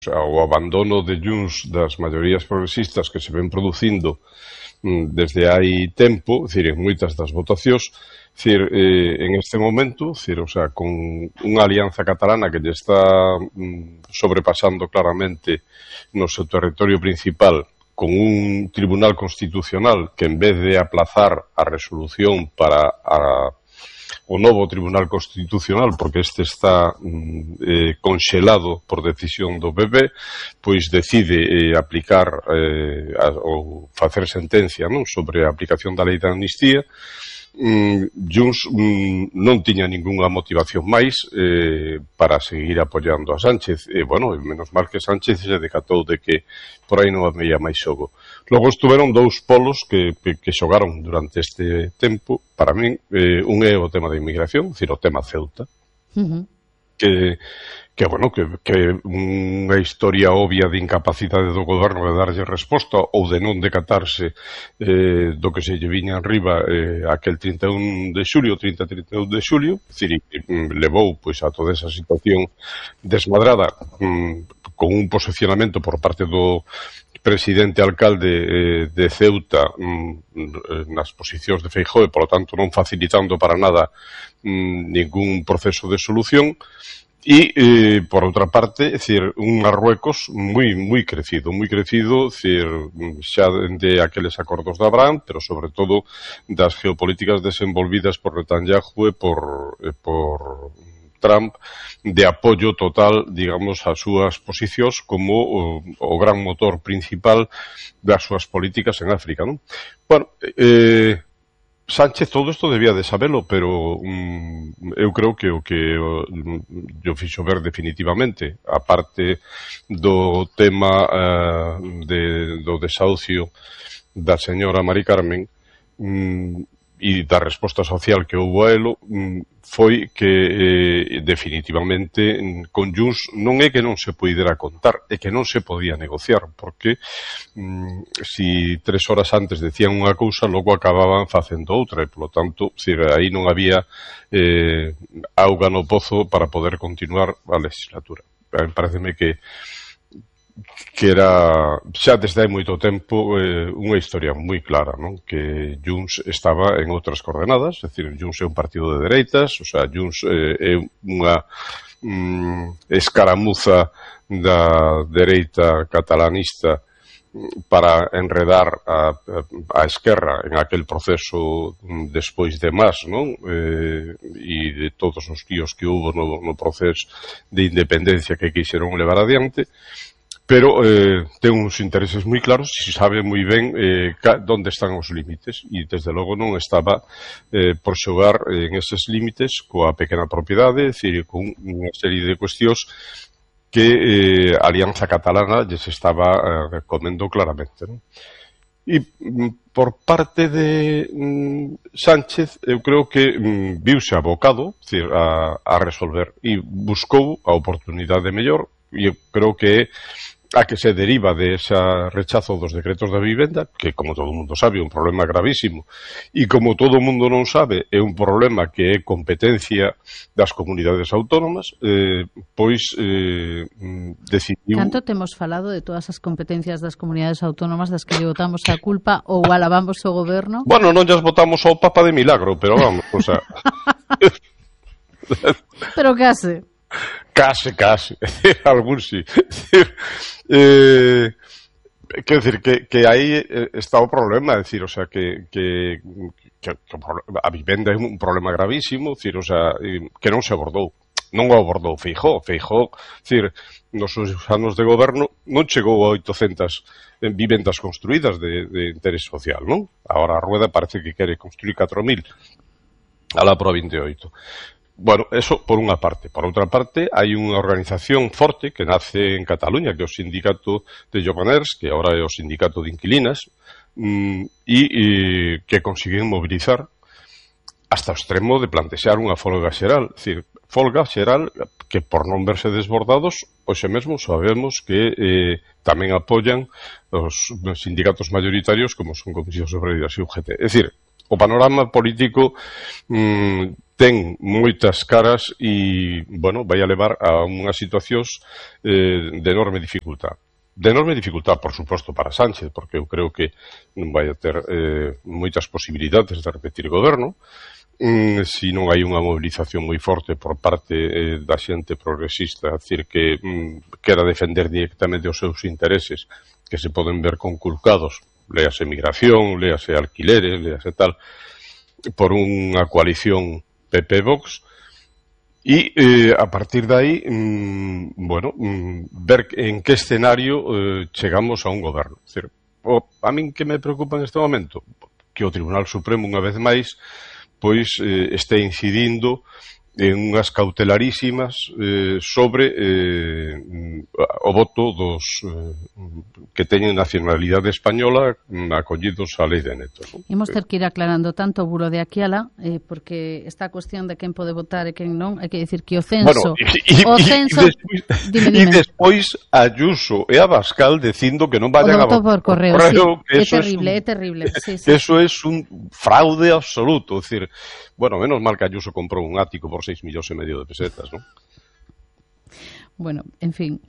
sea, o abandono de Junts das maiorías progresistas que se ven producindo desde hai tempo, dicir, en moitas das votacións, dicir, en este momento, dicir, o sea, con unha alianza catalana que lle está sobrepasando claramente no seu territorio principal, con un tribunal constitucional que en vez de aplazar a resolución para o novo Tribunal Constitucional, porque este está conxelado por decisión do PP, pois decide aplicar ou facer sentencia, non, sobre a aplicación da lei da amnistía. Junts non tiña ningunha motivación máis para seguir apoiando a Sánchez, e, bueno, menos mal que Sánchez se decatou de que por aí non había máis xogo. Logo estuveron dous polos que xogaron durante este tempo, para min, un é o tema da inmigración, dicir, o tema Ceuta, que bueno, que unha historia obvia de incapacidade do goberno de darlle resposta ou de non decatarse do que se lle viña arriba aquel 31 de xulio, 30-31 de xulio, dicir, levou pois a toda esa situación desmadrada con un posicionamento por parte do presidente alcalde de Ceuta nas posicións de Feijóo e, polo tanto, non facilitando para nada ningún proceso de solución. E, por outra parte, decir, un Marruecos moi crecido, decir, xa de aqueles acordos de Abraham, pero sobre todo das geopolíticas desenvolvidas por Netanyahu e por Trump, de apoio total, digamos, ás súas posicións como o gran motor principal das súas políticas en África, non? Bueno, Sánchez todo isto debía de sabelo, pero eu creo que o que yo fixo ver definitivamente, aparte do tema do desahucio da señora Mari Carmen e da resposta social que houbo a elo, foi que definitivamente con Junts non é que non se poidera contar, é que non se podía negociar, porque si 3 horas antes decían unha cousa, logo acababan facendo outra, e polo tanto, aí non había auga no pozo para poder continuar a legislatura. Pareceme que era xa desde hai moito tempo unha historia moi clara, non? Que Junts estaba en outras coordenadas, é dicir, Junts é un partido de dereitas, o sea, Junts é unha escaramuza da dereita catalanista para enredar a Esquerra en aquel proceso despois de Mas, non? E de todos os tíos que houve no proceso de independencia que quixeron levar adiante, pero ten uns intereses moi claros e sabe moi ben onde están os límites, e desde logo non estaba por xogar en eses límites coa pequena propiedade, é dicir, con unha serie de cuestións que a Alianza Catalana lles estaba comendo claramente, non? E por parte de Sánchez, eu creo que viuse abocado, dicir, a resolver, e buscou a oportunidade mellor, e eu creo que a que se deriva de ese rechazo dos decretos da vivenda, que, como todo o mundo sabe, é un problema gravísimo, e como todo o mundo non sabe, é un problema que é competencia das comunidades autónomas, pois decidiu... Canto temos falado de todas as competencias das comunidades autónomas das que lle botamos a culpa ou alabamos o goberno? Bueno, non llas botamos ao Papa de milagro, pero vamos, o sea... Pero case... Case, algún sí. Quero dicir que aí está o problema, é dicir, o sea, que a vivenda é un problema gravísimo, dicir, o sea, que non se abordou. Non o abordou Feijóo, dicir, nos seus anos de goberno non chegou a 800 vivendas construídas de interés social, non? Agora a Rueda parece que quere construir 4.000 alá pro 28. Bueno, eso por unha parte. Por outra parte, hai unha organización forte que nace en Cataluña, que é o sindicato de Lloganers, que agora é o sindicato de inquilinas, e que consiguen mobilizar hasta o extremo de plantexar unha folga xeral. É dicir, folga xeral que, por non verse desbordados, hoxe mesmo sabemos que tamén apoian os sindicatos mayoritarios como son Comisións Obreiras e UGT. É dicir, o panorama político ten moitas caras e, bueno, vai a levar a unhas situacións de enorme dificultad. De enorme dificultad, por suposto, para Sánchez, porque eu creo que non vai a ter moitas posibilidades de repetir goberno, se non hai unha movilización moi forte por parte da xente progresista, é dicir, que quera defender directamente os seus intereses, que se poden ver conculcados, léase migración, léase alquileres, léase tal, por unha coalición PP-Vox, e a partir de aí, ver en que escenario chegamos a un goberno. É dicir, a min que me preocupa en este momento? Que o Tribunal Supremo, unha vez máis, pois este incidindo en unhas cautelarísimas sobre o voto dos que teñen nacionalidade española acollidos á lei de netos. Imos ter que ir aclarando tanto o bulo de Aquiala, porque esta cuestión de quen pode votar e quen non, hai que dicir que o censo... E despois Ayuso e Abascal dicindo que non vayan a votar por correo, sí, é terrible. Sí. Eso é un fraude absoluto, é dicir, bueno, menos mal que Ayuso comprou un ático por 6,5 millóns de pesetas, ¿no? Bueno, en fin,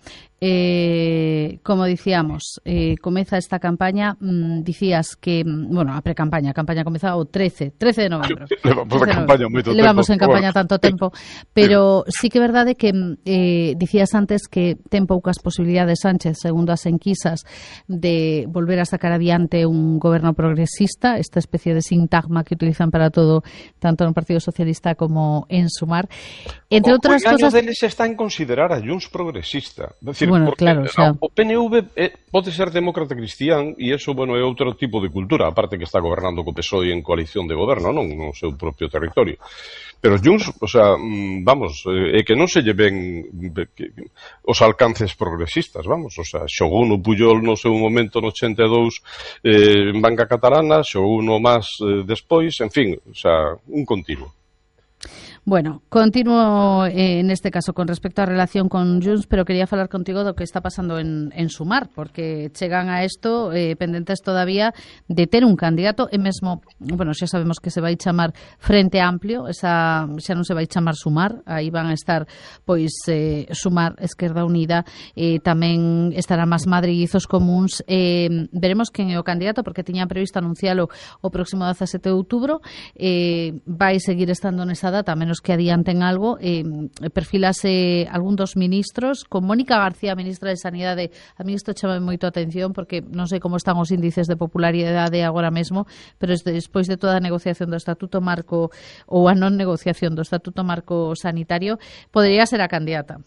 como dicíamos, comeza esta campaña, dicías que, bueno, a precampaña, a campaña comeza o 13 de novembro. Levamos en campaña tanto tempo, pero sí que é verdade que dicías antes que ten poucas posibilidades Sánchez, segundo as enquisas, de volver a sacar adiante un goberno progresista, esta especie de sintagma que utilizan para todo, tanto no Partido Socialista como en Sumar. Entre outras cosas... O engaño deles está en considerar a Junts progresista. Decir, bueno, claro, o sea... o PNV pode ser demócrata cristián e eso, bueno, é outro tipo de cultura, aparte que está gobernando co PSOE en coalición de goberno, non no seu propio territorio. Pero Junts, o sea, vamos, é que non se lle ven os alcances progresistas, vamos, o sea, xogou no Pujol no seu momento no 82 en banca catalana, xogou no máis despois, en fin, o sea, un continuo. Bueno, continuo en este caso con respecto á relación con Junts, pero quería falar contigo do que está pasando en Sumar, porque chegan a isto pendentes todavía de ter un candidato e mesmo, bueno, xa sabemos que se vai chamar Frente Amplio, xa non se vai chamar Sumar, aí van a estar pois Sumar, Esquerda Unida, tamén estará máis Madrid e Izos Comuns, veremos quen é o candidato, porque tiñan previsto anuncialo o próximo 17 de outubro, vai seguir estando nesa data, menos que adianten algo, perfilase algún dos ministros, con Mónica García, ministra de Sanidade. A mí isto chama moito a atención porque non sei como están os índices de popularidade agora mesmo, pero despois de toda a negociación do Estatuto Marco ou a non negociación do Estatuto Marco Sanitario, podería ser a candidata.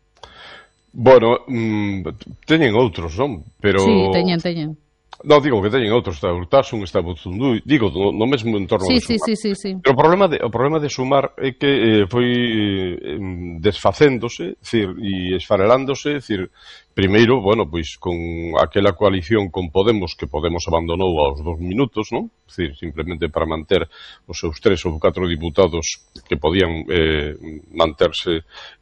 Bueno, teñen outros, non? Pero... Sí, teñen. Non, digo que teñen outros, está Urtasun, está Buzundú, digo, no mesmo entorno de Sumar. Sí. Pero o problema de Sumar é que foi desfacéndose, decir, e esfarelándose, decir, primeiro, bueno, pois con aquela coalición con Podemos, que Podemos abandonou aos 2 minutos, non? Decir, simplemente para manter os seus 3 ou 4 diputados que podían manterse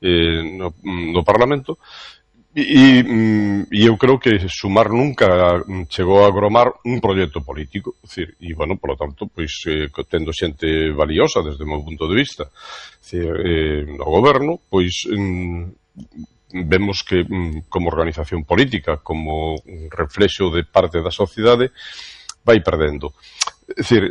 no Parlamento. E eu creo que Sumar nunca chegou a agromar un proxecto político, decir, e, bueno, polo tanto, pois, tendo xente valiosa desde o meu punto de vista, decir, no goberno, pois, vemos que como organización política, como reflexo de parte da sociedade, vai perdendo. É dicir,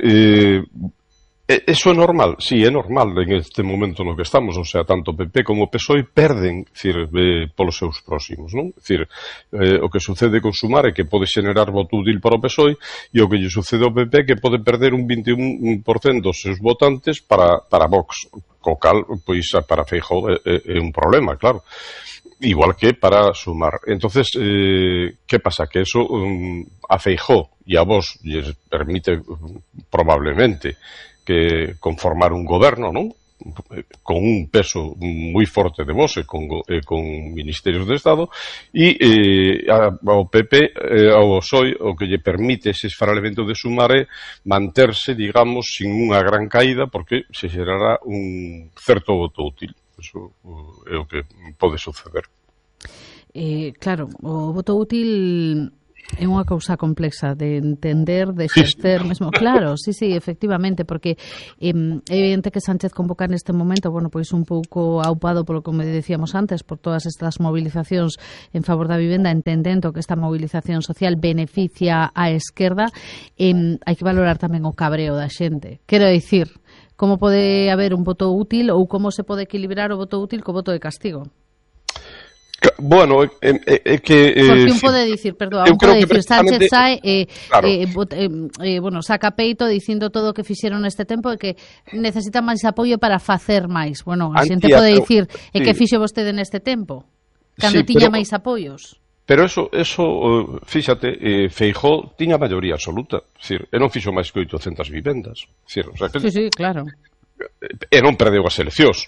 eso é normal, sí, é normal en este momento no que estamos, o sea, tanto PP como PSOE perden, decir, polos seus próximos, non? Decir, o que sucede con Sumar é que pode xenerar voto útil para o PSOE e o que lle sucede ao PP é que pode perder un 21% dos seus votantes para Vox, co cal, pois, para Feijóo é un problema, claro. Igual que para Sumar. Entonces, que pasa? Que eso a Feijóo e a Vox lles permite probablemente que conformar un goberno, non? Con un peso moi forte de Vox e con ministerios de Estado e ao PP, ao PSOE, o que lle permite ese esfarelamento de Sumar é manterse, digamos, sin unha gran caída porque se xerará un certo voto útil. Eso é o que pode suceder. Claro, o voto útil É unha cousa complexa de entender, de exercer mesmo. Claro, sí, efectivamente, porque é evidente que Sánchez convoca neste momento, bueno, pois un pouco aupado polo que me decíamos antes, por todas estas movilizacións en favor da vivenda, entendendo que esta movilización social beneficia á esquerda, hai que valorar tamén o cabreo da xente. Quero dicir, como pode haber un voto útil ou como se pode equilibrar o voto útil co voto de castigo? Bueno, é que... Porque un pode dicir, Sánchez sae saca peito dicindo todo o que fixeron neste tempo e que necesita máis apoio para facer máis. Bueno, a xente pode dicir que fixo vostede neste tempo, cando tiña máis apoios. Pero eso fíxate, Feijóo tiña maioría absoluta, e non fixo máis que 800 vivendas. Sí, claro. E non perdeu as eleccións.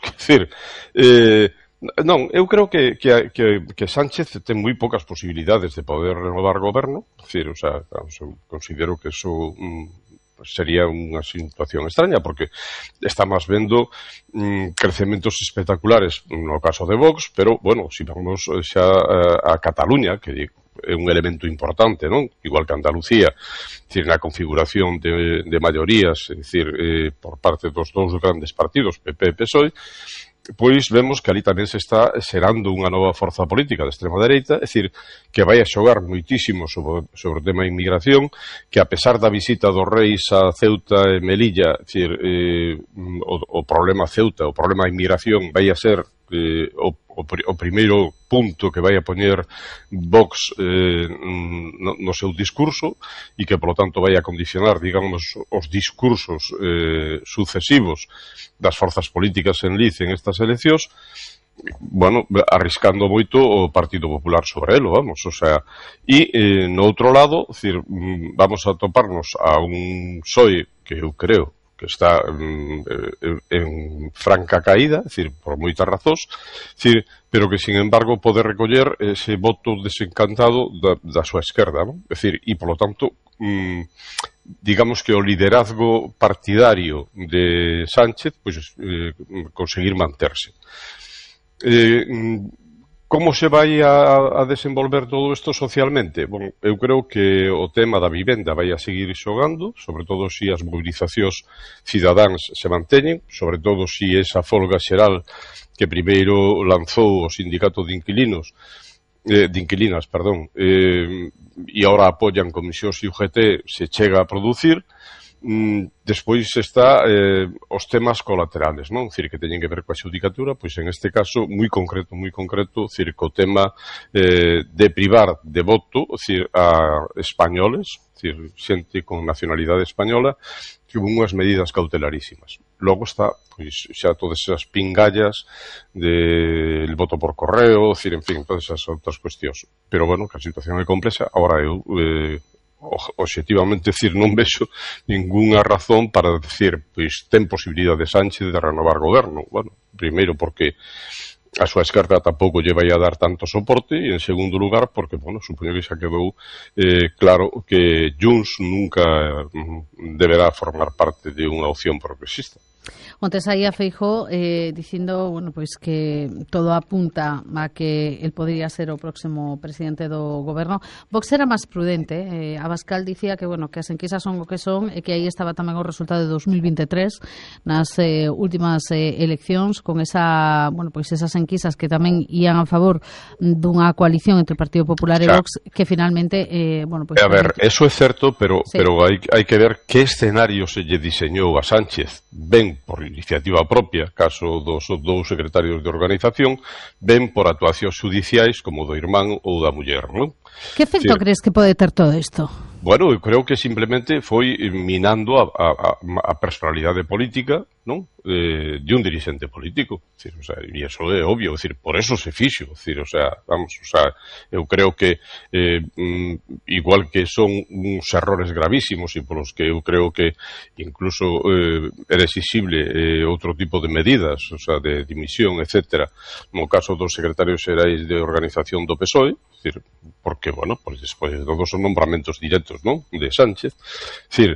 Non, eu creo que Sánchez ten moi poucas posibilidades de poder renovar goberno, considero que eso sería unha situación extraña, porque estamos vendo crecementos espectaculares no caso de Vox, pero, bueno, se vamos xa a Cataluña, que é un elemento importante, non? Igual que Andalucía, na configuración de maiorías, por parte dos dous grandes partidos, PP e PSOE, pois vemos que ali tamén se está xerando unha nova forza política de extrema dereita, é dicir, que vai a xogar moitísimo sobre o tema de inmigración, que a pesar da visita dos reis a Ceuta e Melilla, o problema Ceuta, o problema de inmigración vai a ser o primeiro punto que vai a poñer Vox no seu discurso e que, polo tanto, vai a condicionar, digamos, os discursos sucesivos das forzas políticas en lice en estas eleccións, bueno, arriscando moito o Partido Popular sobre elo, vamos, no outro lado, vamos a toparnos a un PSOE que eu creo que está en franca caída, por moitas razóns, pero que, sin embargo, pode recoller ese voto desencantado da súa esquerda, non? E, polo tanto, digamos que o liderazgo partidario de Sánchez, pois, conseguir manterse. Como se vai a desenvolver todo isto socialmente? Bon, eu creo que o tema da vivenda vai a seguir xogando, sobre todo se as mobilizacións cidadáns se manteñen, sobre todo se esa folga xeral que primeiro lanzou o sindicato de inquilinas, e agora apoian comisións e UGT, se chega a producir. Despois está os temas colaterales, non? Dicir, que teñen que ver coa xudicatura, pois en este caso moi concreto, dicir, co tema de privar de voto, dicir, a españoles, dicir, xente con nacionalidade española, que hubo unhas medidas cautelarísimas. Logo está, pois, xa todas esas pingallas del voto por correo, dicir, en fin, todas esas outras cuestións. Pero, bueno, que a situación é complexa, agora eu obxectivamente, non vexo ningunha razón para decir, pois, ten posibilidade de Sánchez de renovar goberno. Bueno, primeiro porque a súa esquerda tampouco lle vai a dar tanto soporte, e en segundo lugar porque, bueno, supoño que xa quedou claro que Junts nunca deberá formar parte de unha opción progresista. Onte saía Feijóo dicindo, bueno, pois que todo apunta a que el podría ser o próximo presidente do goberno. Vox era máis prudente. Abascal dicía que, bueno, que as enquisas son o que son e que aí estaba tamén o resultado de 2023 nas últimas eleccións, con esa, bueno, pois esas enquisas que tamén ían a favor dunha coalición entre o Partido Popular e Vox, que finalmente, bueno, pois... A ver, eso é certo, pero hai que ver que escenario se lle diseñou a Sánchez. Ben por iniciativa propia, caso dos dous secretarios de organización, ben por actuacións judiciais como do irmán ou da muller, non? Que efecto crees que pode ter todo isto? Bueno, eu creo que simplemente foi minando a personalidade política, non? De un dirigente político. E iso é obvio, por eso se fixo. Eu creo que igual que son uns errores gravísimos e polos que eu creo que incluso era exigible outro tipo de medidas, de dimisión, etcétera, no caso dos secretarios xerais de organización do PSOE, porque, bueno, pois despois de todos os nombramentos directos, non? De Sánchez,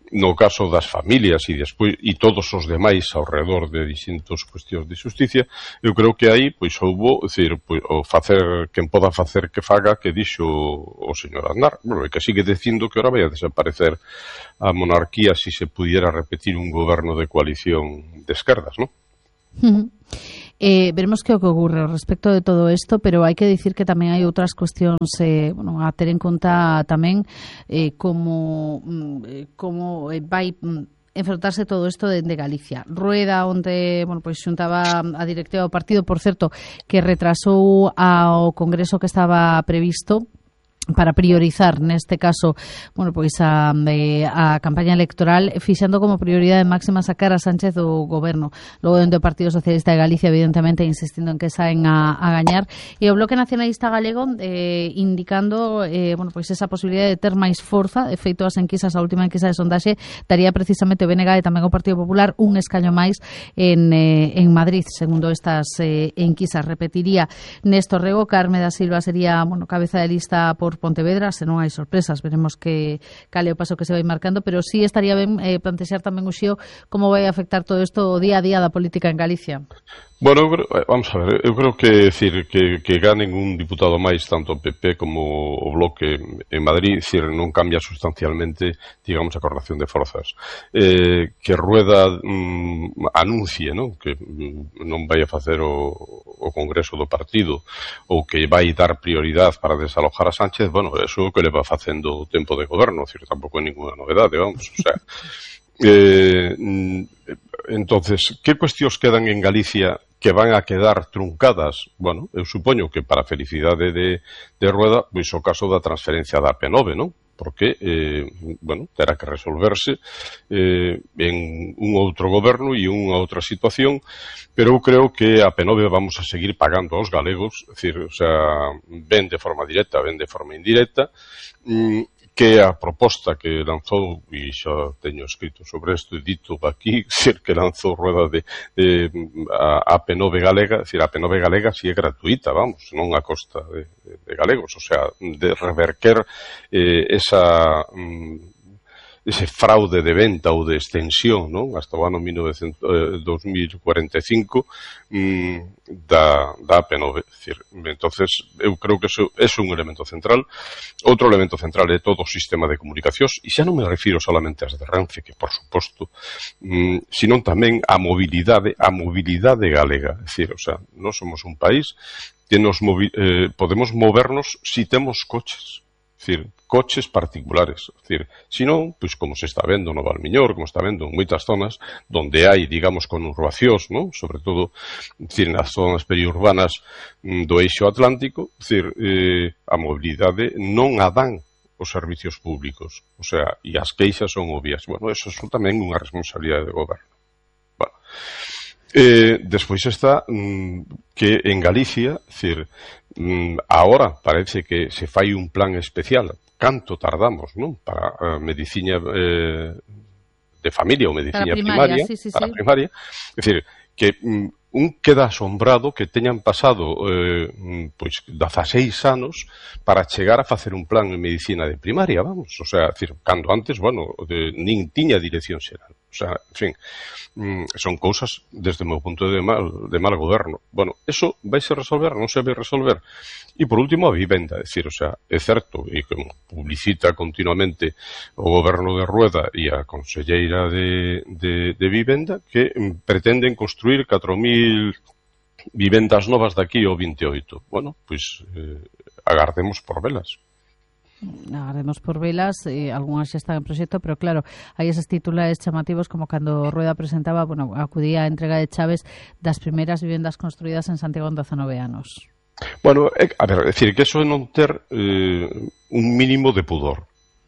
no caso das familias e todos os demais ao redor de distintos cuestións de xusticia, eu creo que aí pois houbo, decir, pois, o facer quen poda facer que faga, que dixo o señor Aznar, bueno, e que sigue dicindo que ahora vai a desaparecer a monarquía si se pudiera repetir un goberno de coalición de esquerdas, ¿no? Veremos que ocurre respecto de todo esto, pero hai que dicir que tamén hai outras cuestións a ter en conta tamén como vai enfrontarse todo isto de Galicia. Rueda, onde, pois xuntaba a directiva do partido, por certo, que retrasou ao Congreso que estaba previsto para priorizar, neste caso, pois a campaña electoral, fixando como prioridade máxima sacar a Sánchez do goberno. Logo, dentro do Partido Socialista de Galicia, evidentemente, insistindo en que saen a gañar. E o Bloque Nacionalista Galego indicando pois esa posibilidade de ter máis forza. De feito, as enquisas, a última enquisa de sondaxe, daría precisamente o BNG e tamén o Partido Popular un escaño máis en Madrid, segundo estas enquisas. Repetiría Néstor Rego, Carme da Silva sería cabeza de lista por Pontevedra, se non hai sorpresas, veremos que cale o paso que se vai marcando, pero sí estaría ben plantexar tamén o xeo como vai afectar todo isto o día a día da política en Galicia. Bueno, vamos a ver, eu creo que decir que ganen un diputado máis tanto o PP como o Bloque en Madrid, decir, non cambia sustancialmente, digamos, a correlación de forzas. Que Rueda anuncie, ¿no?, que non vai a facer o Congreso do partido ou que vai dar prioridade para desalojar a Sánchez, bueno, eso é o que le va facendo o tempo de goberno, decir, tampouco é ninguna novedade, vamos, o sea... entonces, que cuestións quedan en Galicia que van a quedar truncadas? Bueno, eu supoño que para a felicidade de Rueda, pois o caso da transferencia da AP9, non? Porque, terá que resolverse en un outro goberno e unha outra situación, pero eu creo que a AP9 vamos a seguir pagando aos galegos, é dicir, o sea, ben de forma directa, ben de forma indirecta, que a proposta que lanzou, e xa teño escrito sobre isto e dito aquí, que lanzou Rueda de a AP9 galega, é dicir, a AP9 galega si é gratuita, vamos, non a costa de galegos, o sea, de reverter ese fraude de venta ou de extensión, non, hasta o ano 2045 da AP9, decir, entonces eu creo que eso é un elemento central. Outro elemento central é todo o sistema de comunicacións, e xa non me refiro solamente ás de Renfe, que por suposto, sino tamén a mobilidade galega, é dicir, o sea, nós somos un país que podemos movernos si temos coches, é dicir, coches particulares, é dicir, senón, pois como se está vendo no Valmiñor, como está vendo en moitas zonas donde hai, digamos, conurbacións, non? Sobre todo, é dicir, nas zonas periurbanas do eixo atlántico, é dicir, a mobilidade non a dan os servicios públicos, o sea, e as queixas son obvias. Bueno, eso é tamén unha responsabilidade de goberno. Bueno, despois está que en Galicia, é dicir, agora parece que se fai un plan especial. Canto tardamos, non? Para a medicina de familia ou medicina primaria, para a primaria. É dicir, que un queda asombrado que teñan pasado pois 16 anos para chegar a facer un plan en medicina de primaria, vamos, o sea, decir, cando antes, bueno, nin tiña dirección xeral. O sea, en fin, son cousas desde o meu punto de mal goberno. Bueno, eso vaise resolver, non se vai resolver. E por último, a vivenda, é dicir, o sea, é certo, e que publicita continuamente o goberno de Rueda e a conselleira de vivenda que pretenden construir 4.000 vivendas novas daqui ao 28. Bueno, pois agardemos por velas. Agardemos por velas, algunhas xa están en proxecto, pero claro, hai eses titulares chamativos como cando Rueda presentaba, acudía a entrega de chaves das primeiras vivendas construídas en Santiago en 19 anos. Bueno, a ver, é dicir, que eso é non ter un mínimo de pudor.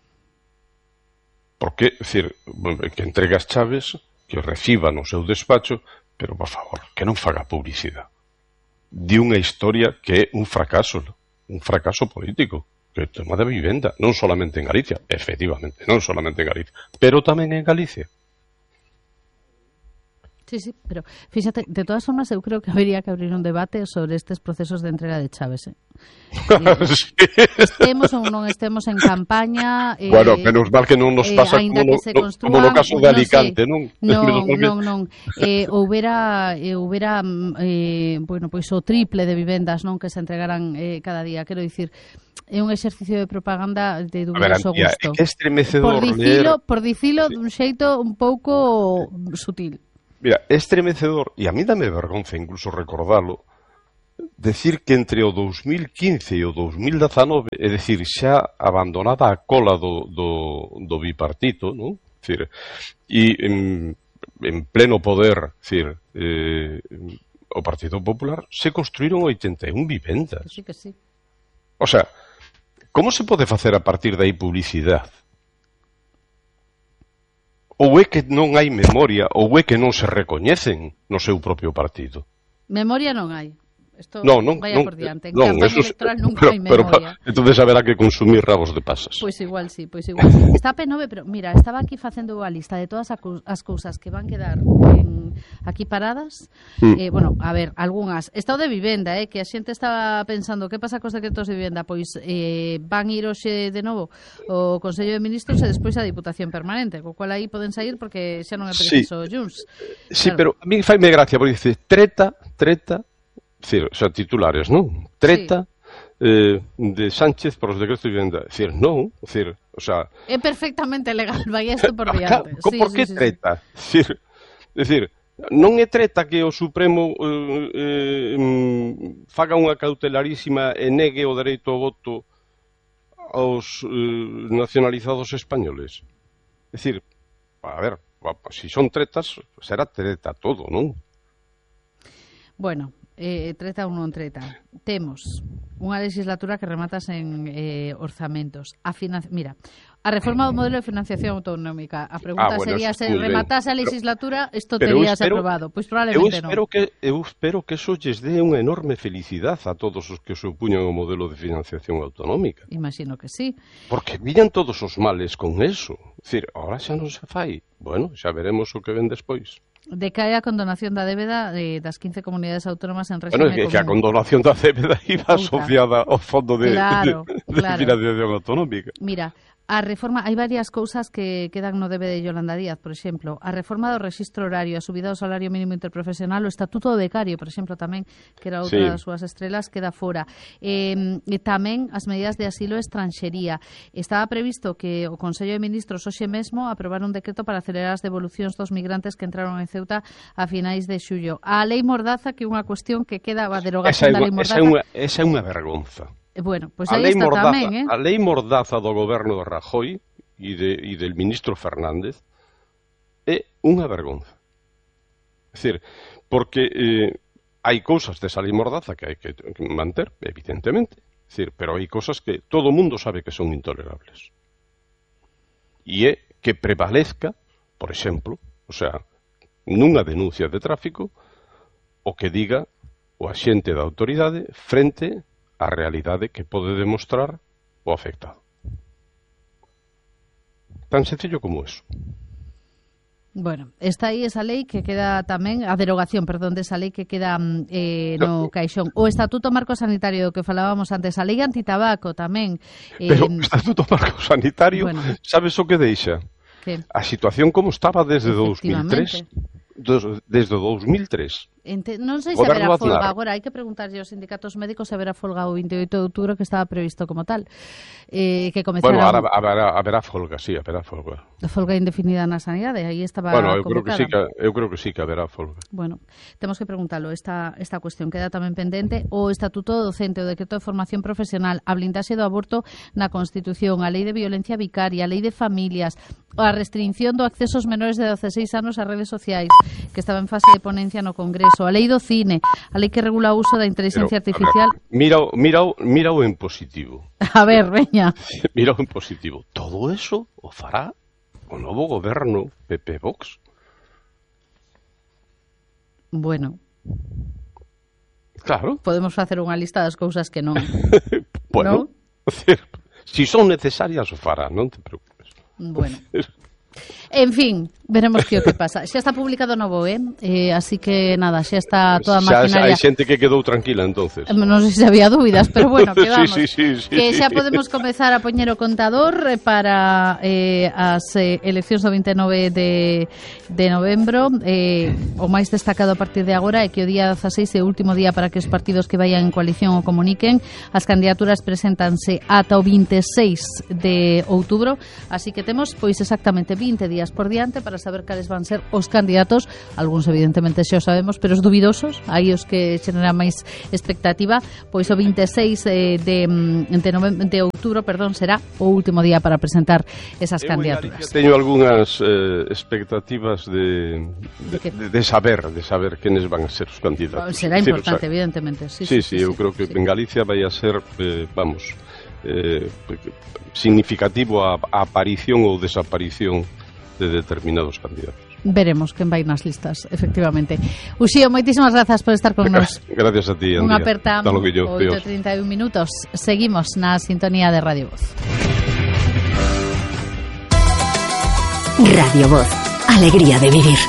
Porque, é dicir, que entregue as chaves, que reciba no seu despacho, pero, por favor, que non faga publicidade de unha historia que é un fracaso político. Que o tema da vivenda, non solamente en Galicia, efectivamente, non solamente en Galicia, pero tamén en Galicia. Sí, pero fíxate, de todas formas eu creo que habería que abrir un debate sobre estes procesos de entrega de chaves, Sí. Estemos ou non estemos en campaña, Bueno, menos mal que non nos pasa como no caso de Alicante, non? Non. Houbera bueno, pois o triple de vivendas, non, que se entregaran cada día, quero dicir, é un exercicio de propaganda de dubidoso gusto. É estremecedor por dicilo dun xeito un pouco sutil. Mira, é estremecedor, e a mí dame vergonza incluso recordalo, decir que entre o 2015 e o 2019, é dicir, xa abandonada a cola do bipartito, non? Decir, e en pleno poder, decir, o Partido Popular, se construíron 81 vivendas. Sí que sí. O sea, como se pode facer a partir de aí publicidade? Ou é que non hai memoria, ou é que non se recoñecen no seu propio partido? Memoria non hai. Isto non, vaya por diante. En campaña electoral nunca hai memoria. Entonces haberá que consumir rabos de pasas. Pois igual sí. Está P9, pero mira, estaba aquí facendo a lista de todas as cousas que van quedar aquí paradas. Bueno, a ver, algunhas. Estado de vivenda, que a xente estaba pensando que pasa cos decretos de vivenda, pois van ir hoxe de novo o Consello de Ministros e despois a Diputación Permanente, co cual aí poden sair porque xa non é preciso Junts. Sí, claro. Pero a mí faime gracia, porque dice treta, decir, o sea, titulares, non? Treta de Sánchez por os decretos de vivenda. Decir, non, decir, o sea... É perfectamente legal, vai isto por diante. Por que treta? Decir, non é treta que o Supremo faga unha cautelarísima e negue o dereito ao voto aos nacionalizados españoles. Decir, a ver, se son tretas, será treta todo, non? Bueno, treta ou non treta. Temos unha legislatura que remata sen orzamentos. Mira, a reforma do modelo de financiación autonómica. A pregunta sería, se rematase a legislatura, isto teríase aprobado. Pois probablemente non. Eu espero que eso lles dé unha enorme felicidade a todos os que se opuñan ao modelo de financiación autonómica. Imagino que sí. Porque viñan todos os males con eso. É dicir, ahora xa non se fai. Bueno, xa veremos o que ven despois. Decae a condonación da débeda das 15 comunidades autónomas en régimen común. Que a condonación da débeda iba asociada ao fondo de financiación autonómica. Mira, a reforma, hai varias cousas que quedan no debe de Yolanda Díaz, por exemplo, a reforma do rexistro horario, a subida do salario mínimo interprofesional, o estatuto do becario, por exemplo, tamén, que era outra das súas estrelas, queda fora. E tamén as medidas de asilo e estranxería. Estaba previsto que o Consello de Ministros hoxe mesmo aprobara un decreto para acelerar as devolucións dos migrantes que entraron en Ceuta a finais de xullo. A lei Mordaza, que é unha cuestión que queda a derogación da lei Mordaza. Esa é unha vergonza. Bueno, pois aí está tamén, A lei Mordaza do goberno de Rajoy e del ministro Fernández é unha vergonza. É dicir, porque hai cousas desa lei Mordaza que hai que manter, evidentemente, é dicir, pero hai cousas que todo o mundo sabe que son intolerables. E é que prevalezca, por exemplo, o sea, nunha denuncia de tráfico, o que diga o axente da autoridade frente a realidade que pode demostrar o afectado. Tan sencillo como eso. Bueno, está aí esa lei que queda tamén, a derogación, perdón, desa lei que queda no caixón. O Estatuto Marco Sanitario do que falábamos antes, a lei antitabaco tamén. Pero o Estatuto Marco Sanitario, bueno, sabes o que deixa? ¿Qué? A situación como estaba desde 2003. Desde 2003. Non sei se haberá folga agora, hai que preguntarlle aos sindicatos médicos se haberá folga o 28 de outubro que estaba previsto como tal. Que comezará... Bueno, haberá folga, sí, haberá folga. A folga indefinida na sanidade, aí estaba convocada. Eu creo que sí que haberá folga. Bueno, temos que preguntarlo, esta cuestión queda tamén pendente. O Estatuto Docente, o Decreto de Formación Profesional, a blindaxe do aborto na Constitución, a Lei de Violencia Vicaria, a Lei de Familias, a restricción do acceso aos menores de 16 anos ás redes sociais, que estaba en fase de ponencia no Congreso, a lei do cine, a lei que regula o uso da inteligencia artificial. Mira o en positivo. A ver, veña. Mira o en positivo. Todo eso o fará o novo goberno PP Vox. Bueno. Claro. Podemos facer unha lista das cousas que non. Bueno, ¿no? Si son necesarias o fará, non te preocupes. Bueno. En fin, veremos que pasa. Xa está publicado novo, así que nada, xa está toda a maquinaria. Hai xente que quedou tranquila, entonces. Non sei se había dúbidas, pero bueno, que vamos. Sí, que xa podemos comezar a poñer o contador para as eleccións do 29 de novembro. O máis destacado a partir de agora é que o día 16 é o último día para que os partidos que vayan en coalición o comuniquen. As candidaturas preséntanse ata o 26 de outubro, así que temos pois exactamente 20 días por diante para saber cales van ser os candidatos. Algúns evidentemente xa o sabemos, pero os dubidosos, aí os que xeneran máis expectativa, pois o 26 de outubro, será o último día para presentar esas candidaturas. Teño algunhas expectativas de saber quenes van a ser os candidatos. Será importante, evidentemente. Sí, eu creo que en Galicia vai a ser, significativo a aparición ou desaparición de determinados candidatos. Veremos quen vai nas listas, efectivamente. Uxío, moitísimas grazas por estar con nos. Gracias a ti, Andía. Unha aperta, 8:31 minutos. Seguimos na sintonía de Radio Voz. Radio Voz, alegría de vivir.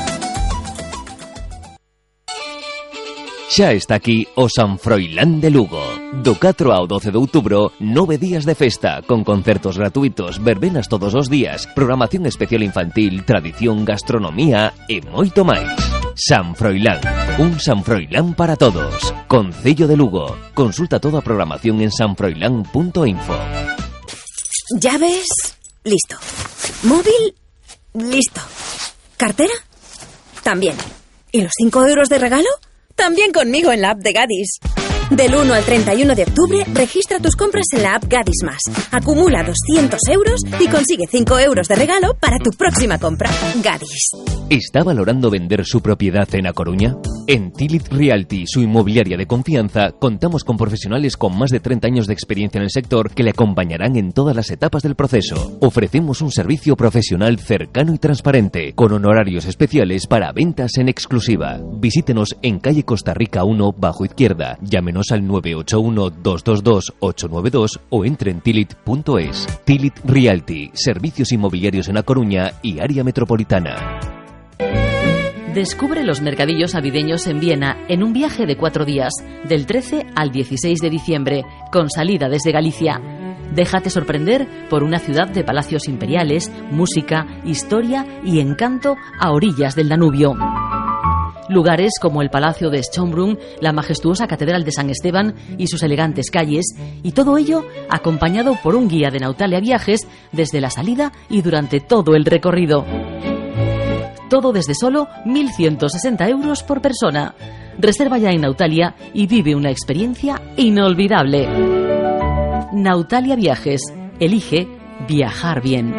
Xa está aquí o San Froilán de Lugo. Do 4 ao 12 de outubro, 9 días de festa, con concertos gratuitos, verbenas todos os días, programación especial infantil, tradición, gastronomía e moito máis. San Froilán, un San Froilán para todos. Concello de Lugo. Consulta toda a programación en sanfroilán.info. ¿Llaves? Listo. ¿Móvil? Listo. ¿Cartera? También. ¿Y los 5 euros de regalo? También conmigo en la app de Gadis. Del 1 al 31 de octubre, registra tus compras en la app Gadis Más. Acumula 200 euros y consigue 5 euros de regalo para tu próxima compra. Gadis. ¿Está valorando vender su propiedad en A Coruña? En Tilit Realty, su inmobiliaria de confianza, contamos con profesionales con más de 30 años de experiencia en el sector que le acompañarán en todas las etapas del proceso. Ofrecemos un servicio profesional cercano y transparente, con honorarios especiales para ventas en exclusiva. Visítenos en calle Costa Rica 1, bajo izquierda. Llámenos al 981-222-892 o entre en tilit.es. Tilit Realty, servicios inmobiliarios en A Coruña y área metropolitana. Descubre los mercadillos navideños en Viena en un viaje de 4 días, del 13 al 16 de diciembre, con salida desde Galicia. Déjate sorprender por una ciudad de palacios imperiales, música, historia y encanto a orillas del Danubio. Lugares como el Palacio de Schönbrunn, la majestuosa Catedral de San Esteban y sus elegantes calles, y todo ello acompañado por un guía de Nautalia Viajes desde la salida y durante todo el recorrido. Todo desde solo 1.160 euros por persona. Reserva ya en Nautalia y vive una experiencia inolvidable. Nautalia Viajes. Elige viajar bien.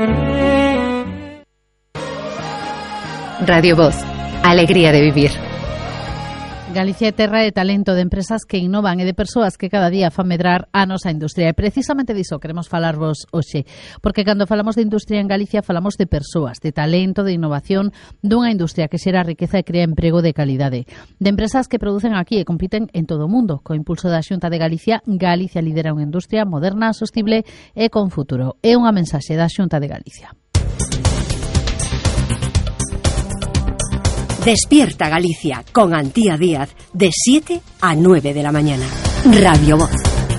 Radio Voz. Alegría de vivir. Galicia é terra de talento, de empresas que innovan e de persoas que cada día fan medrar a nosa industria. E precisamente diso queremos falarvos hoxe, porque cando falamos de industria en Galicia falamos de persoas, de talento, de innovación, dunha industria que xera riqueza e crea emprego de calidade. De empresas que producen aquí e compiten en todo o mundo. Co impulso da Xunta de Galicia, Galicia lidera unha industria moderna, sostible e con futuro. É unha mensaxe da Xunta de Galicia. Despierta Galicia con Antía Díaz de 7 a 9 de la mañana. Radio Voz.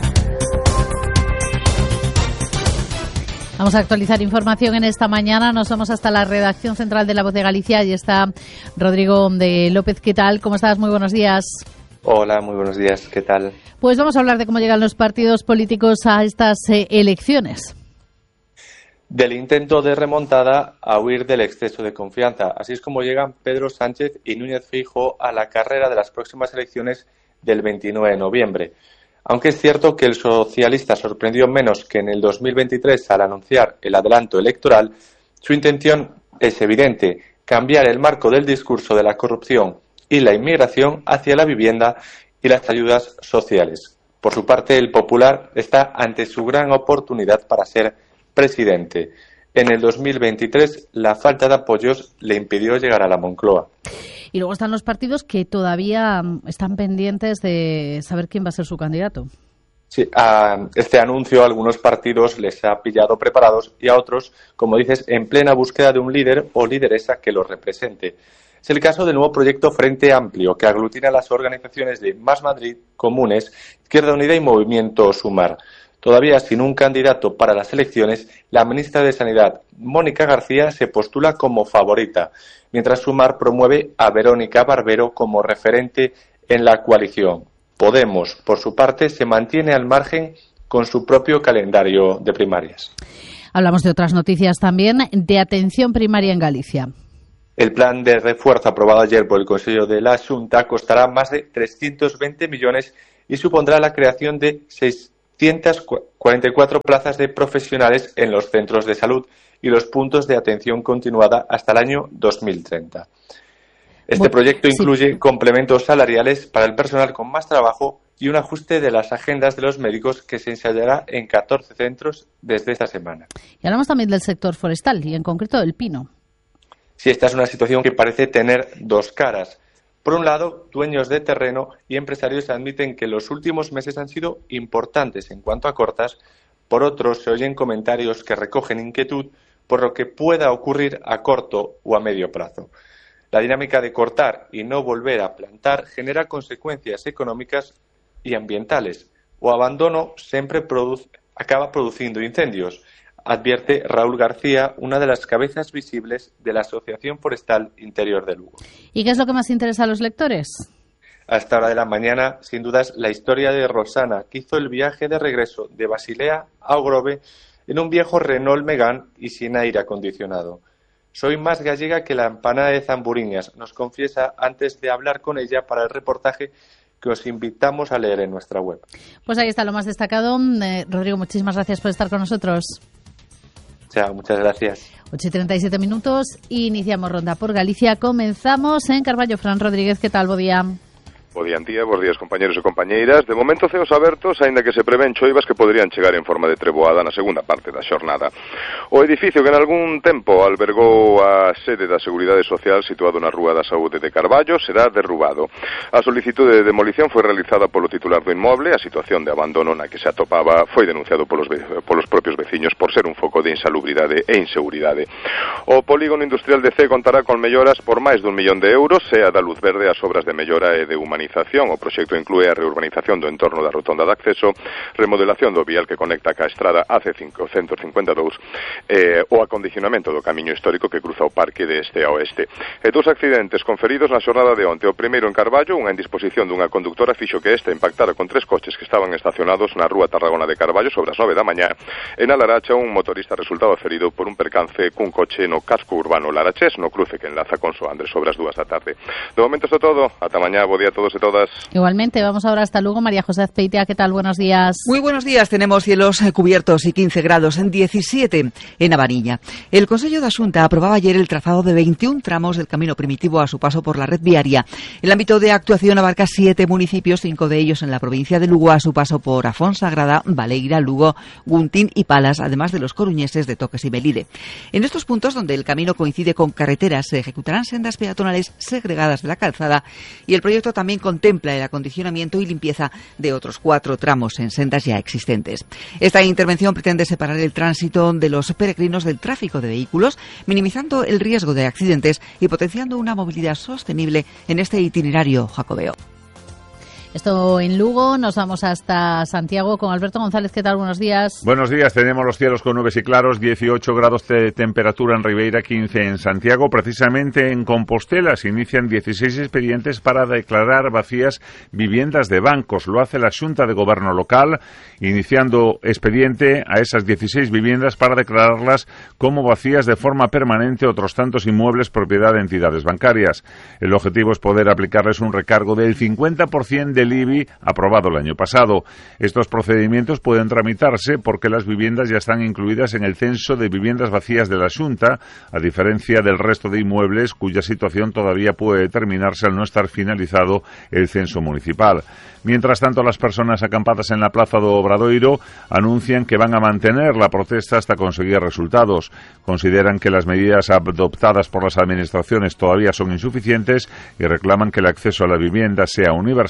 Vamos a actualizar información en esta mañana. Nos vamos hasta la redacción central de La Voz de Galicia. Allí está Rodrigo de López. ¿Qué tal? ¿Cómo estás? Muy buenos días. Hola, muy buenos días. ¿Qué tal? Pues vamos a hablar de cómo llegan los partidos políticos a estas elecciones. Del intento de remontada a huir del exceso de confianza. Así es como llegan Pedro Sánchez y Núñez Feijóo a la carrera de las próximas elecciones del 29 de noviembre. Aunque es cierto que el socialista sorprendió menos que en el 2023 al anunciar el adelanto electoral, su intención es evidente: cambiar el marco del discurso de la corrupción y la inmigración hacia la vivienda y las ayudas sociales. Por su parte, el Popular está ante su gran oportunidad para ser presidente. En el 2023 la falta de apoyos le impidió llegar a la Moncloa. Y luego están los partidos que todavía están pendientes de saber quién va a ser su candidato. Sí, a este anuncio a algunos partidos les ha pillado preparados y a otros, como dices, en plena búsqueda de un líder o lideresa que los represente. Es el caso del nuevo proyecto Frente Amplio, que aglutina las organizaciones de Más Madrid, Comunes, Izquierda Unida y Movimiento Sumar. Todavía sin un candidato para las elecciones, la ministra de Sanidad, Mónica García, se postula como favorita, mientras Sumar promueve a Verónica Barbero como referente en la coalición. Podemos, por su parte, se mantiene al margen con su propio calendario de primarias. Hablamos de otras noticias también, de atención primaria en Galicia. El plan de refuerzo aprobado ayer por el Consejo de la Xunta costará más de 320 millones y supondrá la creación de 644 plazas de profesionales en los centros de salud y los puntos de atención continuada hasta el año 2030. Este proyecto incluye complementos salariales para el personal con más trabajo y un ajuste de las agendas de los médicos que se ensayará en 14 centros desde esta semana. Y hablamos también del sector forestal y en concreto del pino. Sí, esta es una situación que parece tener dos caras. Por un lado, dueños de terreno y empresarios admiten que los últimos meses han sido importantes en cuanto a cortas. Por otro, se oyen comentarios que recogen inquietud por lo que pueda ocurrir a corto o a medio plazo. La dinámica de cortar y no volver a plantar genera consecuencias económicas y ambientales. O abandono siempre acaba produciendo incendios, advierte Raúl García, una de las cabezas visibles de la Asociación Forestal Interior de Lugo. ¿Y qué es lo que más interesa a los lectores? A esta hora de la mañana, sin dudas, la historia de Rosana, que hizo el viaje de regreso de Basilea a Ogrove en un viejo Renault Megane y sin aire acondicionado. Soy más gallega que la empanada de Zamburiñas, nos confiesa antes de hablar con ella para el reportaje que os invitamos a leer en nuestra web. Pues ahí está lo más destacado. Rodrigo, muchísimas gracias por estar con nosotros. Chao, muchas gracias. 8:37 minutos, iniciamos ronda por Galicia. Comenzamos en Carballo. Fran Rodríguez, ¿qué tal? Bo día. Bo día, bos días, compañeros e compañeiras. De momento, ceos abertos, aínda que se prevén choivas que poderían chegar en forma de treboada na segunda parte da xornada. O edificio que en algún tempo albergou a sede da Seguridade Social situado na Rúa da Saúde de Carballo será derrubado. A solicitude de demolición foi realizada polo titular do inmoble. A situación de abandono na que se atopaba foi denunciado polos propios veciños por ser un foco de insalubridade e inseguridade. O polígono industrial de C contará con melloras por máis dun millón de euros e a da luz verde as obras de mellora e de humanidade. O proxecto inclúe a reurbanización do entorno da rotonda de acceso, remodelación do vial que conecta ca estrada AC552 o acondicionamento do camiño histórico que cruza o parque de este a oeste. E dous accidentes conferidos na xornada de onte. O primeiro en Carballo, unha indisposición dunha conductora fixo que esta impactara con 3 coches que estaban estacionados na Rúa Tarragona de Carballo sobre as 9 da mañá. En A Laracha, un motorista resultado ferido por un percance cun coche no casco urbano larachés, no cruce que enlaza con Soandres sobre as 2 da tarde. De momento está todo. Ata mañá. Bo día a todos. Todas. Igualmente, vamos ahora hasta Lugo. María José Azpeitia, ¿qué tal? Buenos días. Muy buenos días. Tenemos cielos cubiertos y 15 grados, en 17 en Avariña. El Consello da Xunta aprobaba ayer el trazado de 21 tramos del camino primitivo a su paso por la red viaria. El ámbito de actuación abarca 7 municipios, 5 de ellos en la provincia de Lugo a su paso por Afonsagrada, Baleira, Lugo, Guntín y Palas, además de los coruñeses de Toques y Melide. En estos puntos, donde el camino coincide con carreteras, se ejecutarán sendas peatonales segregadas de la calzada y el proyecto también contempla el acondicionamiento y limpieza de otros 4 tramos en sendas ya existentes. Esta intervención pretende separar el tránsito de los peregrinos del tráfico de vehículos, minimizando el riesgo de accidentes y potenciando una movilidad sostenible en este itinerario jacobeo. Esto en Lugo, nos vamos hasta Santiago con Alberto González. ¿Qué tal? Buenos días. Buenos días, tenemos los cielos con nubes y claros, 18 grados de temperatura en Ribeira, 15 en Santiago. Precisamente en Compostela se inician 16 expedientes para declarar vacías viviendas de bancos. Lo hace la Xunta de Gobierno local, iniciando expediente a esas 16 viviendas para declararlas como vacías de forma permanente otros tantos inmuebles propiedad de entidades bancarias. El objetivo es poder aplicarles un recargo del 50% del IBI aprobado el año pasado. Estos procedimientos pueden tramitarse porque las viviendas ya están incluidas en el censo de viviendas vacías de la Xunta, a diferencia del resto de inmuebles cuya situación todavía puede determinarse al no estar finalizado el censo municipal. Mientras tanto, las personas acampadas en la Plaza do Obradoiro anuncian que van a mantener la protesta hasta conseguir resultados. Consideran que las medidas adoptadas por las administraciones todavía son insuficientes y reclaman que el acceso a la vivienda sea universal y gratuito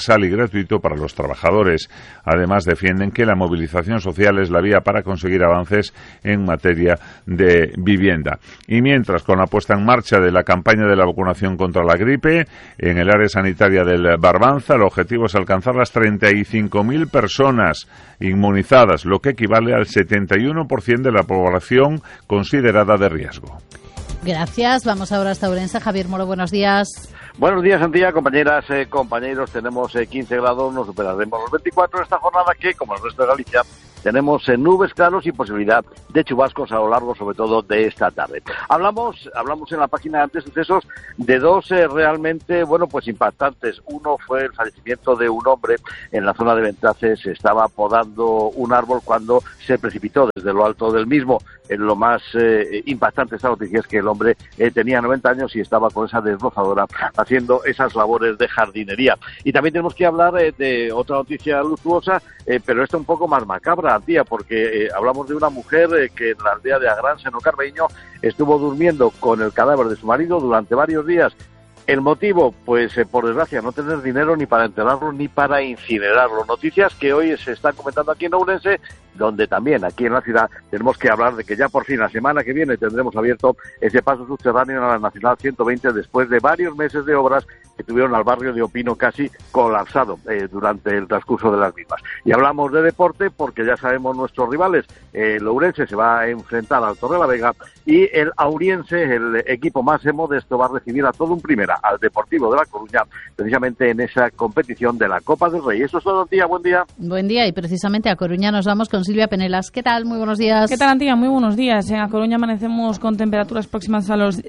gratuito para los trabajadores. Además, defienden que la movilización social es la vía para conseguir avances en materia de vivienda. Y mientras, con la puesta en marcha de la campaña de la vacunación contra la gripe, en el área sanitaria del Barbanza, el objetivo es alcanzar las 35.000 personas inmunizadas, lo que equivale al 71% de la población considerada de riesgo. Gracias. Vamos ahora hasta Ourense. Javier Moro, buenos días. Buenos días, Antía, compañeras, compañeros. Tenemos 15 grados, nos superaremos los 24 en esta jornada que, como el resto de Galicia, tenemos nubes, claros y posibilidad de chubascos a lo largo, sobre todo, de esta tarde. Hablamos en la página de sucesos de dos realmente, pues impactantes. Uno fue el fallecimiento de un hombre en la zona de Ventaces. Se estaba podando un árbol cuando se precipitó desde lo alto del mismo. Lo más impactante de esta noticia es que el hombre tenía 90 años y estaba con esa desbrozadora haciendo esas labores de jardinería. Y también tenemos que hablar de otra noticia luctuosa, pero esta un poco más macabra, tía, porque hablamos de una mujer que en la aldea de Agrán, Seno Carbeño, estuvo durmiendo con el cadáver de su marido durante varios días. El motivo, pues por desgracia, no tener dinero ni para enterrarlo ni para incinerarlo. Noticias que hoy se están comentando aquí en Ourense, donde también aquí en la ciudad tenemos que hablar de que ya por fin la semana que viene tendremos abierto ese paso subterráneo a la Nacional 120 después de varios meses de obras que tuvieron al barrio de Opino casi colapsado durante el transcurso de las mismas. Y hablamos de deporte porque ya sabemos nuestros rivales. El Ourense se va a enfrentar al Torrelavega y el Auriense, el equipo más modesto, va a recibir a todo un primera, al Deportivo de La Coruña, precisamente en esa competición de la Copa del Rey. Eso es todo, Antía. Buen día. Buen día, y precisamente a Coruña nos vamos con Silvia Penelas. ¿Qué tal? Muy buenos días. ¿Qué tal, Antía? Muy buenos días. En A Coruña amanecemos con temperaturas próximas a los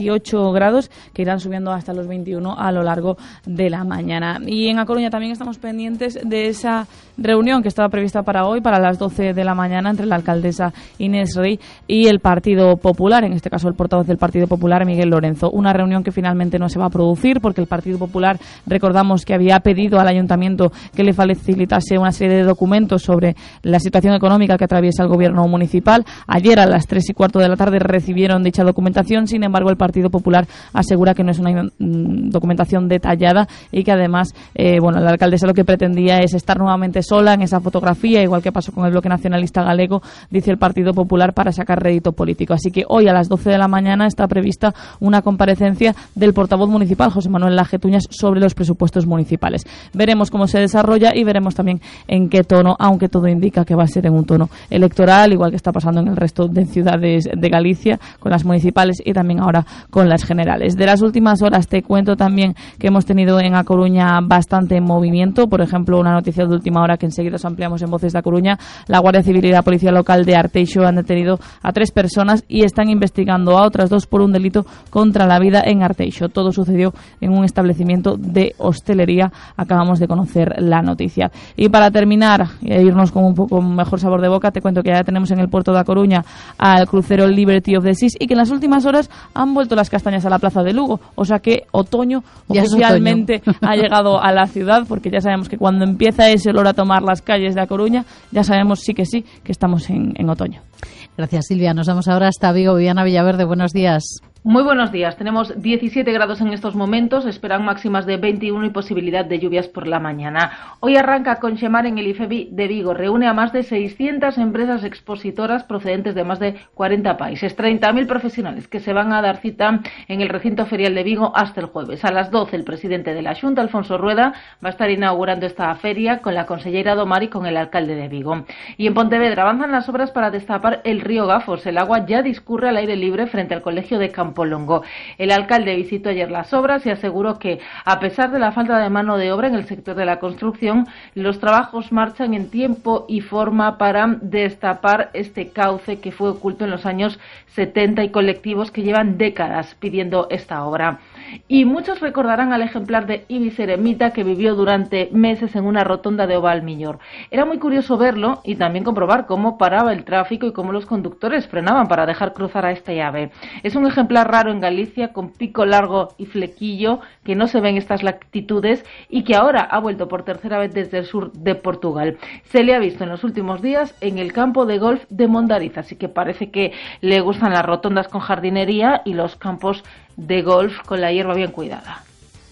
18 grados, que irán subiendo hasta los 21 a lo largo de la mañana. Y en A Coruña también estamos pendientes de esa reunión que estaba prevista para hoy, para las 12 de la mañana, entre la alcaldesa Inés Rey y el Partido Popular, en este caso el portavoz del Partido Popular, Miguel Lorenzo. Una reunión que finalmente no se va a producir porque el Partido Popular, recordamos que había pedido al Ayuntamiento que le facilitase una serie de documentos sobre la situación económica que atraviesa el gobierno municipal. Ayer a las 3:15 de la tarde recibieron dicha documentación. Sin embargo, el Partido Popular asegura que no es una documentación detallada y que además, la alcaldesa lo que pretendía es estar nuevamente sola en esa fotografía, igual que pasó con el Bloque Nacionalista Galego, dice el Partido Popular, para sacar rédito político. Así que hoy a las 12 de la mañana está prevista una comparecencia del portavoz municipal, José Manuel Lajetuñas, sobre los presupuestos municipales. Veremos cómo se desarrolla y veremos también en qué tono, aunque todo indica que va a ser en un tono electoral, igual que está pasando en el resto de ciudades de Galicia, con las municipales y también ahora con las generales. De las últimas horas te cuento también que hemos tenido en A Coruña bastante movimiento. Por ejemplo, una noticia de última hora que enseguida os ampliamos en Voces de A Coruña. La Guardia Civil y la Policía Local de Arteixo han detenido a 3 personas y están investigando a otras 2 por un delito contra la vida en Arteixo. Todo sucedió en un establecimiento de hostelería. Acabamos de conocer la noticia. Y para terminar, e irnos con un poco mejor sabor de boca, te cuento que ya tenemos en el puerto de A Coruña al crucero Liberty of the Seas y que en las últimas horas han vuelto las castañas a la plaza de Lugo. O sea que otoño ya oficialmente ha llegado a la ciudad, porque ya sabemos que cuando empieza ese olor a tomar las calles de A Coruña, ya sabemos sí que estamos en otoño. Gracias, Silvia. Nos vamos ahora hasta Vigo. Viviana Villaverde, buenos días. Muy buenos días. Tenemos 17 grados en estos momentos, esperan máximas de 21 y posibilidad de lluvias por la mañana. Hoy arranca Conchemar en el IFEBI de Vigo. Reúne a más de 600 empresas expositoras procedentes de más de 40 países. 30.000 profesionales que se van a dar cita en el recinto ferial de Vigo hasta el jueves. A las 12 el presidente de la Xunta, Alfonso Rueda, va a estar inaugurando esta feria con la consellera Domar y con el alcalde de Vigo. Y en Pontevedra avanzan las obras para destapar el río Gafos. El agua ya discurre al aire libre frente al colegio de Campolongo. El alcalde visitó ayer las obras y aseguró que, a pesar de la falta de mano de obra en el sector de la construcción, los trabajos marchan en tiempo y forma para destapar este cauce que fue oculto en los años 70 y colectivos que llevan décadas pidiendo esta obra. Y muchos recordarán al ejemplar de Ibis Eremita que vivió durante meses en una rotonda de Ovalmillor. Era muy curioso verlo y también comprobar cómo paraba el tráfico y cómo los conductores frenaban para dejar cruzar a este ave. Es un ejemplar raro en Galicia, con pico largo y flequillo, que no se ve en estas latitudes y que ahora ha vuelto por tercera vez desde el sur de Portugal. Se le ha visto en los últimos días en el campo de golf de Mondariz, así que parece que le gustan las rotondas con jardinería y los campos de golf con la hierba bien cuidada.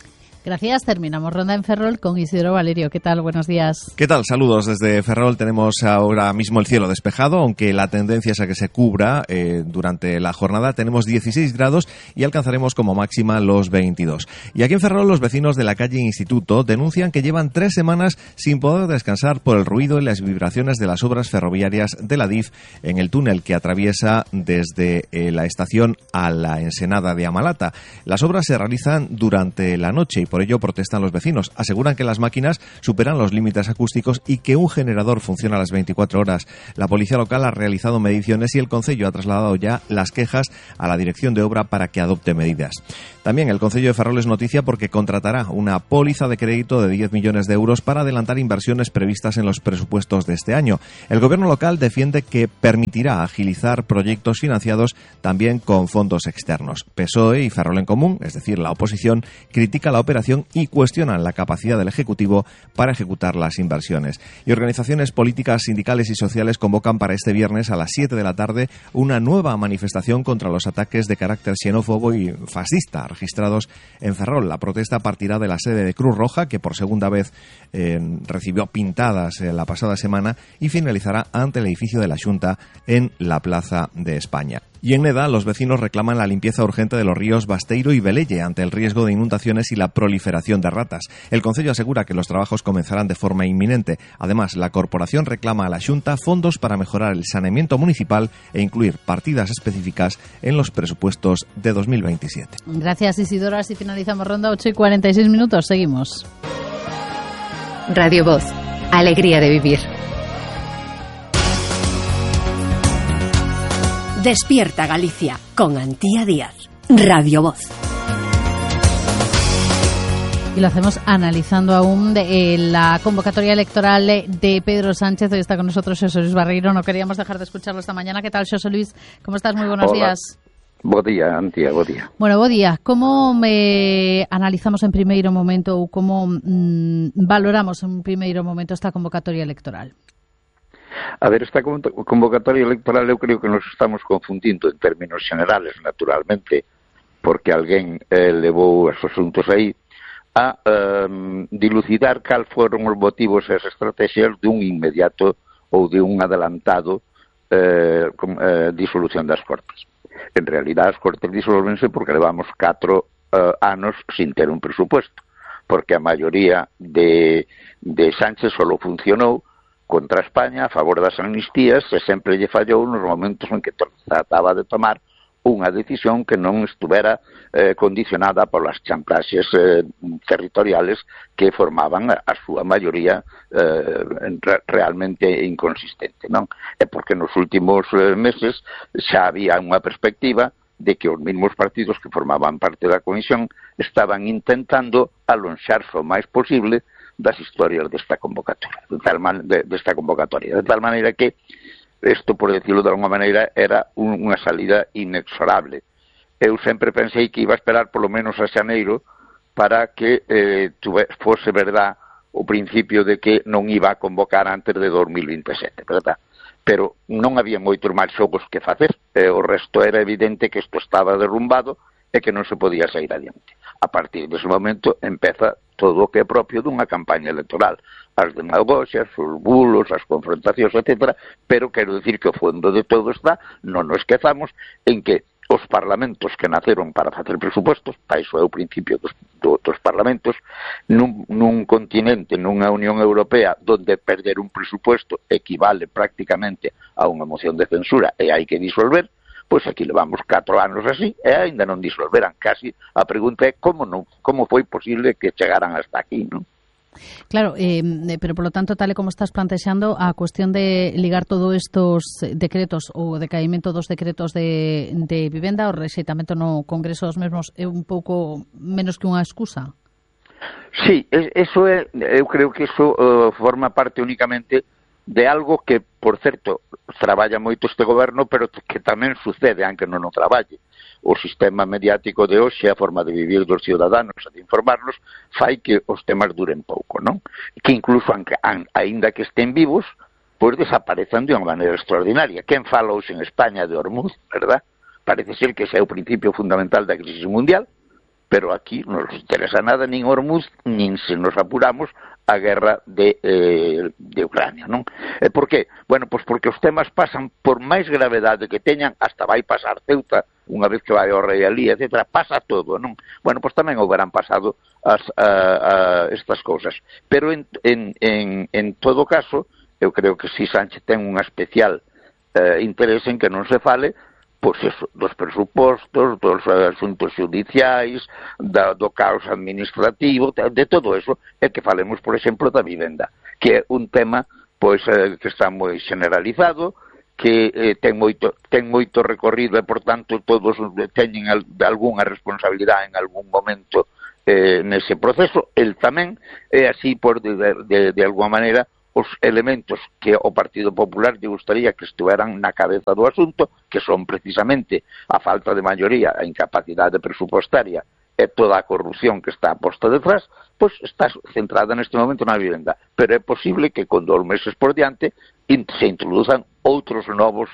Gracias. Terminamos ronda en Ferrol con Isidoro Valerio. ¿Qué tal? Buenos días. ¿Qué tal? Saludos desde Ferrol. Tenemos ahora mismo el cielo despejado, aunque la tendencia es a que se cubra durante la jornada. Tenemos 16 grados y alcanzaremos como máxima los 22. Y aquí en Ferrol los vecinos de la calle Instituto denuncian que llevan 3 semanas sin poder descansar por el ruido y las vibraciones de las obras ferroviarias de la DIF en el túnel que atraviesa desde la estación a la ensenada de Amalata. Las obras se realizan durante la noche y por ello protestan los vecinos. Aseguran que las máquinas superan los límites acústicos y que un generador funciona a las 24 horas. La policía local ha realizado mediciones y el concello ha trasladado ya las quejas a la dirección de obra para que adopte medidas. También el concello de Ferrol es noticia porque contratará una póliza de crédito de 10 millones de euros para adelantar inversiones previstas en los presupuestos de este año. El gobierno local defiende que permitirá agilizar proyectos financiados también con fondos externos. PSOE y Ferrol en Común, es decir, la oposición, critica la operación y cuestionan la capacidad del Ejecutivo para ejecutar las inversiones. Y organizaciones políticas, sindicales y sociales convocan para este viernes a las 7 de la tarde una nueva manifestación contra los ataques de carácter xenófobo y fascista registrados en Ferrol. La protesta partirá de la sede de Cruz Roja, que por segunda vez recibió pintadas la pasada semana, y finalizará ante el edificio de la Xunta en la Plaza de España. Y en Neda, los vecinos reclaman la limpieza urgente de los ríos Basteiro y Velelle ante el riesgo de inundaciones y la proliferación de ratas. El concello asegura que los trabajos comenzarán de forma inminente. Además, la corporación reclama a la Xunta fondos para mejorar el saneamiento municipal e incluir partidas específicas en los presupuestos de 2027. Gracias, Isidoro. Así finalizamos ronda 8:46. Seguimos. Radio Voz. Alegría de vivir. Despierta Galicia con Antía Díaz. Radio Voz. Y lo hacemos analizando aún la convocatoria electoral de Pedro Sánchez. Hoy está con nosotros Xosé Luis Barreiro. No queríamos dejar de escucharlo esta mañana. ¿Qué tal, Xosé Luis? ¿Cómo estás? Muy buenos días. Bo día, Antía, bo día. Bueno, bo día. Como analizamos en primeiro momento ou como valoramos en primeiro momento esta convocatoria electoral? A ver, esta convocatoria electoral eu creo que nos estamos confundindo en términos generales, naturalmente, porque alguén levou os asuntos aí a dilucidar cal foron os motivos e as estrategias de un inmediato ou de un adelantado disolución das Cortes. En realidad, as Cortes disolvense porque levamos 4 anos sin ter un presupuesto, porque a maioría de Sánchez solo funcionou contra España a favor das amnistías e sempre lle fallou nos momentos en que trataba de tomar unha decisión que non estuvera condicionada polas chantaxes territoriales que formaban a súa maioría realmente inconsistente, non? É porque nos últimos meses xa había unha perspectiva de que os mesmos partidos que formaban parte da comisión estaban intentando alonxarse o máis posible das historias desta convocatoria, de tal maneira que isto, por decirlo de alguma maneira, era unha salida inexorable. Eu sempre pensei que iba a esperar polo menos a xaneiro para que fose verdad o principio de que non iba a convocar antes de 2027, verdad? Pero non había moitos máis xogos que facer, o resto era evidente que isto estaba derrumbado e que non se podía sair adiante. A partir dese momento empeza todo o que é propio dunha campaña electoral, as demagoxias, os bulos, as confrontacións, etc. Pero quero dicir que o fondo de todo está, non nos esquezamos, en que os parlamentos que naceron para facer presupostos, para iso é o principio dos parlamentos, nun continente, nunha Unión Europea, donde perder un presupuesto equivale prácticamente a unha moción de censura e hai que disolver, pois aquí levamos 4 anos así e aínda non disolveran casi. A pregunta é como foi posible que chegaran hasta aquí, non? Claro, pero por lo tanto, tal e como estás plantexando, a cuestión de ligar todos estos decretos ou decaimento dos decretos de vivenda, o rexeitamento no Congreso dos mesmos é un pouco menos que unha excusa? Sí, eso é, eu creo que eso forma parte únicamente de algo que, por certo, traballa moito este goberno, pero que tamén sucede, aunque non o traballe. O sistema mediático de hoxe, a forma de vivir dos ciudadanos e de informarlos, fai que os temas duren pouco, non? Que incluso, aínda que estén vivos, pois desaparezan de unha maneira extraordinaria. Quen fala hoxe en España de Hormuz, verdad? Parece ser que ese é o principio fundamental da crisis mundial, pero aquí non nos interesa nada nin Hormuz, nin, se nos apuramos, a guerra de Ucrania, non? E por qué? Bueno, pois porque os temas pasan, por máis gravedade que teñan, hasta vai pasar Ceuta, unha vez que vai ao rei ali, etc., pasa todo, non? Bueno, pois tamén houberán pasado estas cousas. Pero en todo caso, eu creo que si Sánchez ten un especial interés en que non se fale pois eso, dos presupostos, dos asuntos judiciais, do caos administrativo, de todo eso, e que falemos, por exemplo, da vivenda, que é un tema pois que está moi generalizado, que ten moito recorrido e, por tanto, todos teñen algunha responsabilidade en algún momento nese proceso, el tamén, e así, por de alguma maneira, os elementos que o Partido Popular lle gustaría que estuveran na cabeza do asunto, que son precisamente a falta de maioría, a incapacidade presupostaria e toda a corrupción que está posta detrás, pois está centrada neste momento na vivenda. Pero é posible que con 2 meses por diante se introduzan outros novos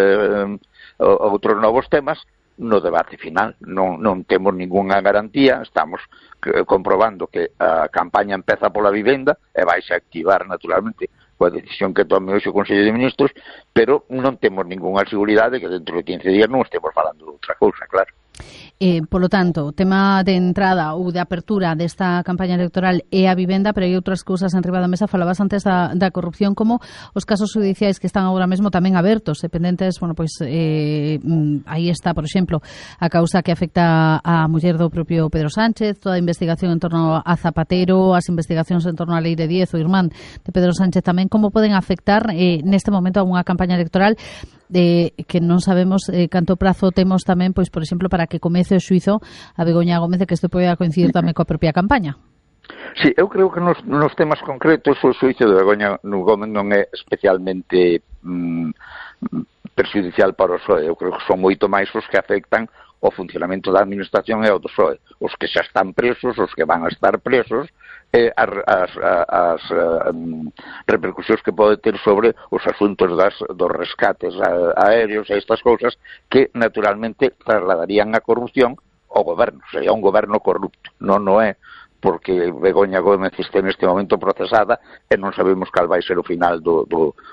temas no debate final. Non temos ningunha garantía, estamos comprobando que a campaña empeza pola vivenda e vai se activar naturalmente coa decisión que tome hoxe o Consello de Ministros, pero non temos ningunha seguridade que dentro de 15 días non estemos falando de outra cousa, claro. Polo tanto, o tema de entrada ou de apertura desta campaña electoral é a vivenda, pero hai outras cousas en riba da mesa. Falabas antes da corrupción, como os casos judiciais que están agora mesmo tamén abertos, dependentes, bueno, pois aí está, por exemplo, a causa que afecta a muller do propio Pedro Sánchez, toda a investigación en torno a Zapatero, as investigacións en torno á Lei de 10, o irmán de Pedro Sánchez tamén, como poden afectar neste momento a unha campaña electoral que non sabemos canto prazo temos tamén, pois, por exemplo, para que comece o xuizo a Begoña Gómez, de que isto poida coincidir tamén coa propia campaña. Sí, eu creo que nos temas concretos o xuizo de Begoña Gómez non é especialmente perxudicial para o PSOE. Eu creo que son moito máis os que afectan o funcionamento da administración e o do PSOE. Os que xa están presos, os que van a estar presos, e as repercusións que pode ter sobre os asuntos dos rescates aéreos e estas cousas que naturalmente trasladarían a corrupción ao goberno. Sería un goberno corrupto. Non é porque Begoña Gómez este neste momento procesada e non sabemos cal vai ser o final do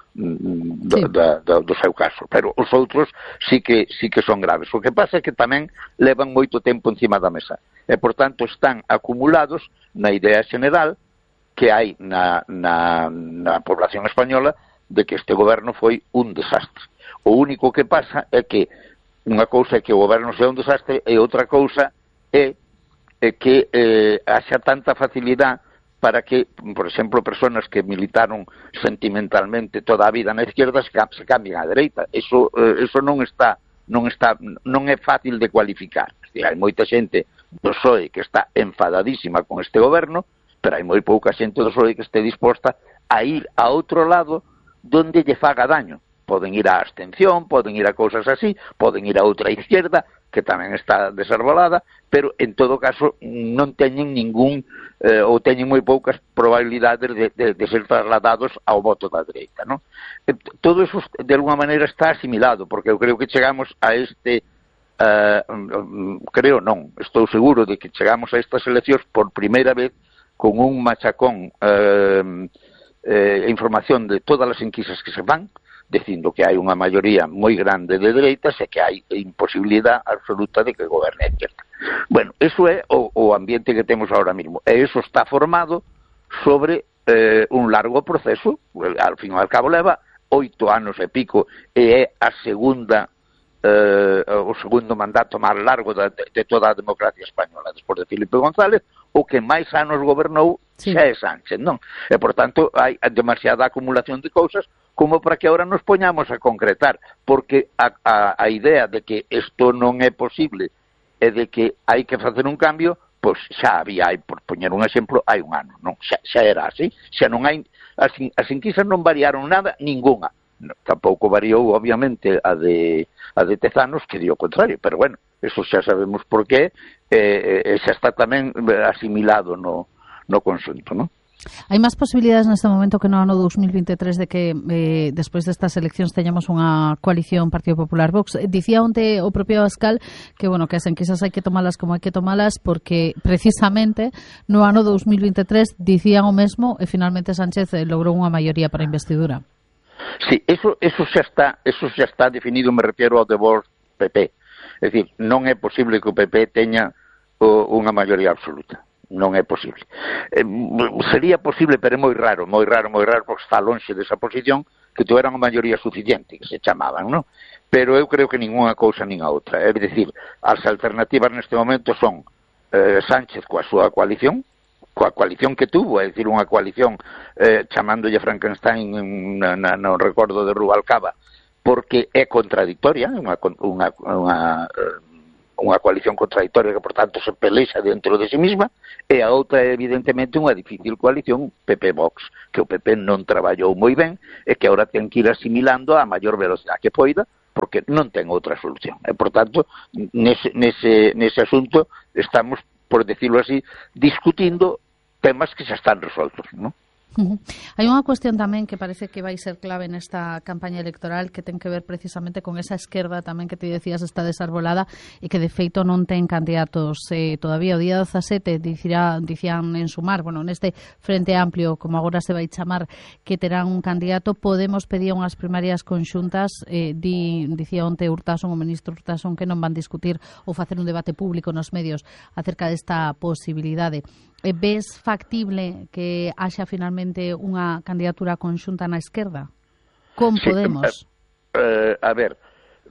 seu caso. Pero os outros sí que son graves. O que pasa é que tamén levan moito tempo encima da mesa e, por tanto, están acumulados na idea general que hai na población española de que este goberno foi un desastre. O único que pasa é que unha cousa é que o goberno sea un desastre e outra cousa é que haxa tanta facilidade para que, por exemplo, personas que militaron sentimentalmente toda a vida na izquierda se cambien á dereita. Eso non é fácil de cualificar. Hai moita xente do PSOE que está enfadadísima con este goberno, pero hai moi pouca xente do PSOE que este disposta a ir a outro lado donde lle faga daño. Poden ir á abstención, poden ir a cousas así, poden ir a outra izquierda, que tamén está desarbolada, pero en todo caso non teñen ou teñen moi poucas probabilidades de ser trasladados ao voto da dereita, non? Todo eso de alguma maneira está asimilado, porque eu creo que chegamos a estou seguro de que chegamos a estas eleccións por primeira vez con un machacón información de todas as enquisas que se van, dicindo que hai unha maioría moi grande de dereitas e que hai imposibilidade absoluta de que goberne a izquierda. Bueno, eso é o ambiente que temos ahora mismo. E eso está formado sobre un largo proceso, al fin e al cabo leva 8 anos e pico, e é a o segundo mandato máis largo de toda a democracia española, despois de Felipe González. O que máis anos gobernou xa é Sánchez, non? E, por tanto, hai demasiada acumulación de cousas como para que agora nos poñamos a concretar, porque a idea de que isto non é posible e de que hai que facer un cambio, pois xa había, por poñer un exemplo, hai un ano, non? Xa era así, xa non hai, as enquisas non variaron nada, ningunha. Tampouco variou, obviamente, a de Tezanos, que dio o contrario, pero bueno, eso xa sabemos por qué, xa está tamén asimilado no conxunto, non? Hai máis posibilidades neste momento que no ano 2023 de que despois destas eleccións teñamos unha coalición Partido Popular Vox. Dicía onte o propio Abascal que, bueno, que as enquisas hai que tomalas como hai que tomalas porque precisamente no ano 2023 dicían o mesmo e finalmente Sánchez logrou unha maioría para a investidura. Sí, eso xa está definido, me refiero ao de Vox PP. É dicir, non é posible que o PP teña unha maioría absoluta. Non é posible. Sería posible, pero é moi raro, porque está lonxe desa posición, que tuveran unha maioría suficiente, que se chamaban, non? Pero eu creo que ninguna cousa nin a outra. É dicir, as alternativas neste momento son Sánchez coa súa coalición que tuvo, é dicir, unha coalición chamándolle Frankenstein no recordo de Rubalcaba, porque é contradictoria, unha coalición contradictoria que, por tanto, se pelexa dentro de si mesma, e a outra é, evidentemente, unha difícil coalición PP-Vox, que o PP non traballou moi ben e que agora ten que ir asimilando a maior velocidade que poida, porque non ten outra solución. E, por tanto, nese asunto estamos, por decirlo así, discutindo temas que xa están resoltos, non? Hai unha cuestión tamén que parece que vai ser clave nesta campaña electoral que ten que ver precisamente con esa esquerda tamén que te decías está desarbolada e que de feito non ten candidatos todavía. O día 17 dicían en Sumar, bueno, neste Frente Amplio, como agora se vai chamar, que terán un candidato. Podemos pedir unhas primarias conxuntas, dicía onte Urtasun, o ministro Urtasun, que non van discutir ou facer un debate público nos medios acerca desta posibilidade. Ves factible que haxa finalmente unha candidatura conxunta na esquerda? Con Podemos? A ver,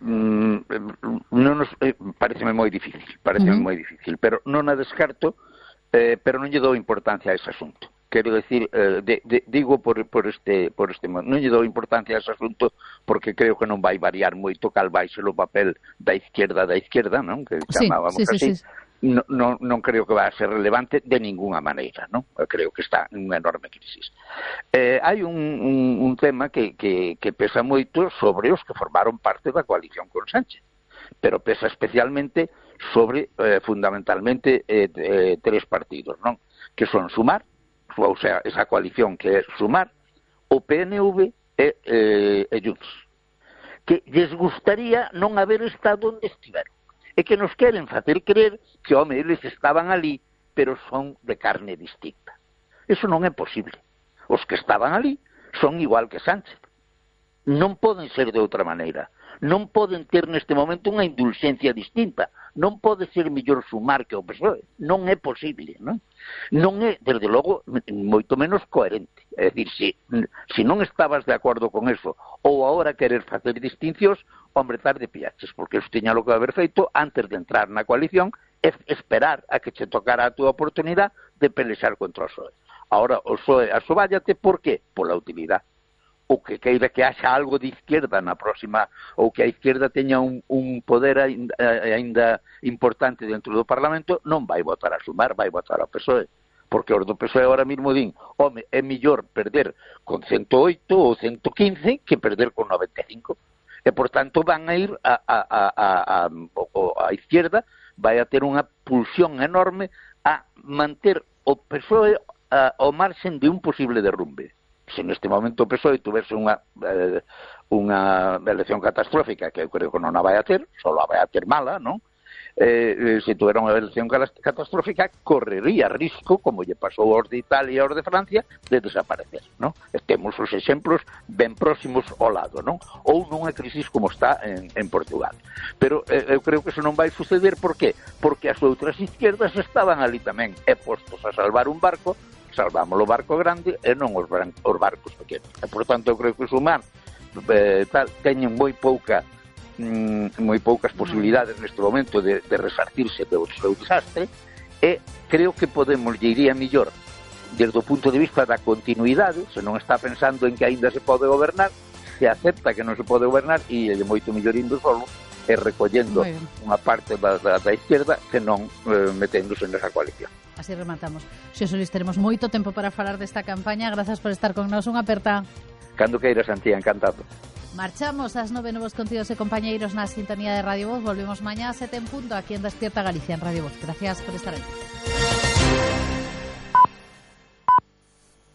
pareceme moi difícil, pero non a descarto, pero non lle dou importancia a ese asunto. Quero decir, digo por este modo, non lle dou importancia a ese asunto porque creo que non vai variar moito cal vai ser o papel da izquierda, non? Que chamábamos así. Sí. Non creo que va a ser relevante de ninguna maneira, non? Creo que está en unha enorme crisis. Hai un tema que pesa moito sobre os que formaron parte da coalición con Sánchez, pero pesa especialmente sobre, fundamentalmente, tres partidos, non? Que son Sumar, ou sea, esa coalición que é Sumar, o PNV e Junts, que lles gustaría non haber estado onde estiveron. E que nos queren facer creer que, home, eles estaban ali, pero son de carne distinta. Eso non é posible. Os que estaban ali son igual que Sánchez. Non poden ser de outra maneira. Non poden ter neste momento unha indulgencia distinta. Non pode ser mellor Sumar que o PSOE. Non é posible, non? Non é, desde logo, moito menos coherente. É dicir, se non estabas de acordo con eso, ou agora querer facer distincións, hombre, tarde piaches, porque eso tiña lo que haber feito antes de entrar na coalición e esperar a que che tocara a túa oportunidade de pelexar contra o PSOE. Agora, o PSOE asobállate, por qué? Pola utilidade. O que queira que haxa algo de izquierda na próxima, ou que a izquierda teña un poder ainda importante dentro do Parlamento, non vai votar a Sumar, vai votar ao PSOE. Porque os do PSOE ahora mismo din, home, é mellor perder con 108 ou 115 que perder con 95. E, por tanto, van a ir a izquierda, vai a ter unha pulsión enorme a manter o PSOE ao marxen de un posible derrumbe. Se neste momento o PSOE tuvese unha elección catastrófica, que eu creo que non a vai a ter, só a vai a ter mala, non? Se tuvera unha elección catastrófica, correría risco, como lle pasou aos de Italia e aos de Francia, de desaparecer, non? Temos os exemplos ben próximos ao lado, non? Ou nunha crisis como está en Portugal. Pero eu creo que eso non vai suceder, por qué? Porque as outras izquierdas estaban ali tamén, e postos a salvar un barco, salvamos o barco grande e non os barcos pequenos. E, por tanto, eu creo que Sumar teñen moi poucas posibilidades neste momento de resartirse do seu desastre, e creo que Podemos lle iría mellor desde o punto de vista da continuidade, se non está pensando en que aínda se pode gobernar, se acepta que non se pode gobernar, e lle moito mellor indo solo e recollendo unha parte da izquierda que non meténdose nesa coalición. Así rematamos. Xosé Luis, teremos moito tempo para falar desta campaña. Grazas por estar con nós. Unha aperta. Cando queiras, Antía, encantado. Marchamos ás 9, novos contidos e compañeiros na sintonía de Radio Voz. Volvemos mañá a 7 en punto aquí en Despierta Galicia en Radio Voz. Gracias por estar aí.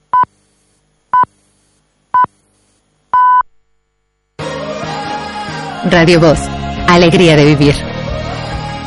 Radio Voz. Alegría de vivir.